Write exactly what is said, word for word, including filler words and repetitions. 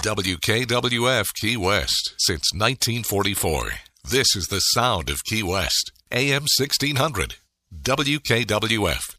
W K W F Key West since nineteen forty-four. This is the sound of Key West. A M sixteen hundred. W K W F.